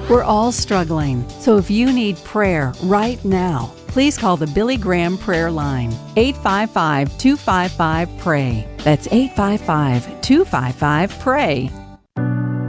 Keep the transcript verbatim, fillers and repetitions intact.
We're all struggling, so if you need prayer right now, please call the Billy Graham Prayer Line, eight five five, two five five, P R A Y. That's eight five five, two five five, P R A Y.